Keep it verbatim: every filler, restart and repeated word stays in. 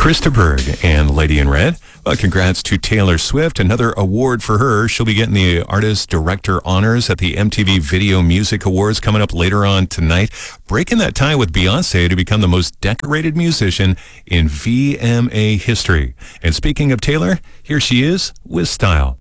Krista Berg and Lady in Red. Well, congrats to Taylor Swift. Another award for her. She'll be getting the Artist Director Honors at the M T V Video Music Awards coming up later on tonight, breaking that tie with Beyonce to become the most decorated musician in V M A history. And speaking of Taylor, here she is with style.